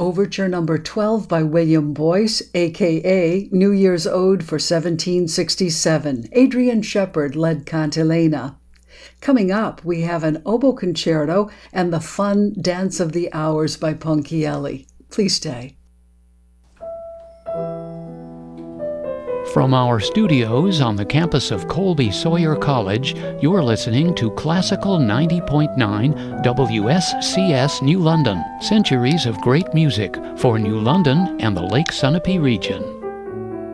Overture Number 12 by William Boyce, a.k.a. New Year's Ode for 1767. Adrian Shepard led cantilena. Coming up, we have an oboe concerto and the fun Dance of the Hours by Ponchielli. Please stay. From our studios on the campus of Colby Sawyer College, you're listening to Classical 90.9 WSCS New London, centuries of great music for New London and the Lake Sunapee region.